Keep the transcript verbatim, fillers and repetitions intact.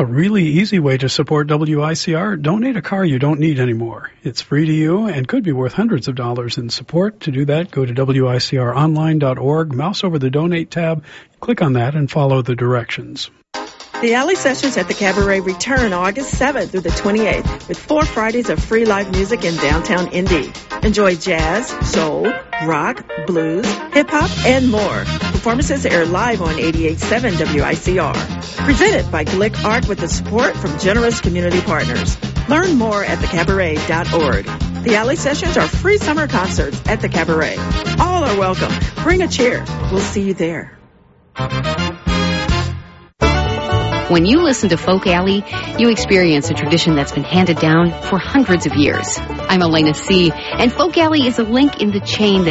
really easy way to support W I C R. Donate a car you don't need anymore. It's free to you and could be worth hundreds of dollars in support. To do that, go to W I C R online dot org, mouse over the Donate tab, click on that, and follow the directions. The Alley Sessions at the Cabaret return August seventh through the twenty-eighth with four Fridays of free live music in downtown Indy. Enjoy jazz, soul, rock, blues, hip-hop, and more. Performances air live on eighty-eight point seven W I C R. Presented by Glick Art with the support from generous community partners. Learn more at the cabaret dot org. The Alley Sessions are free summer concerts at the Cabaret. All are welcome. Bring a chair. We'll see you there. When you listen to Folk Alley, you experience a tradition that's been handed down for hundreds of years. I'm Elena C., and Folk Alley is a link in the chain that